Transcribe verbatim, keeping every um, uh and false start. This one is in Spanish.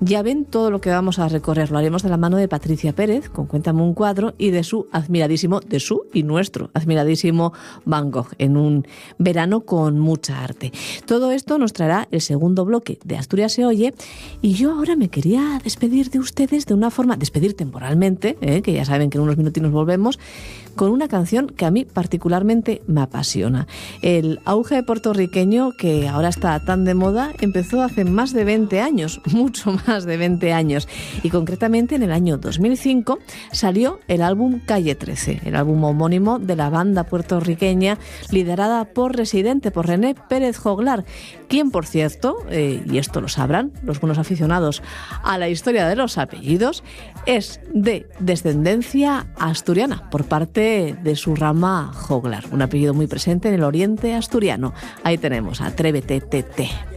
Ya ven todo lo que vamos a recorrer. Lo haremos de la mano de Patricia Pérez, con Cuéntame un cuadro, y de su admiradísimo, de su y nuestro admiradísimo Van Gogh, en un verano con mucha arte. Todo esto nos traerá el segundo bloque de Asturias se oye, y yo ahora me quería despedir de ustedes de una forma, despedir temporalmente, ¿eh? que ya saben que en unos minutinos volvemos, con una canción que a mí particularmente me apasiona. El auge puertorriqueño, que ahora está tan de moda, empezó hace más de veinte años, mucho más de veinte años, y concretamente en el año dos mil cinco salió el álbum Calle trece, el álbum homónimo de la banda puertorriqueña liderada por Residente, por René Pérez Joglar, quien, por cierto, eh, y esto lo sabrán los buenos aficionados a la historia de los apellidos, es de descendencia asturiana por parte de su rama Joglar, un apellido muy presente en el oriente asturiano. Ahí tenemos Atrévete, Tete.